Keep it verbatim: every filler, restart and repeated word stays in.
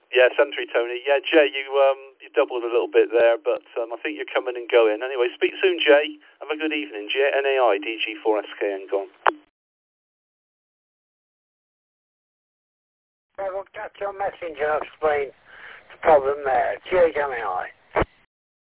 Yeah, seven three Tony. Yeah, Jay, you um you doubled a little bit there, but um, I think you're coming and going. Anyway, speak soon, Jay. Have a good evening. J N A I D G four S K N gone. I will catch your messenger, explain the problem there. J N A I.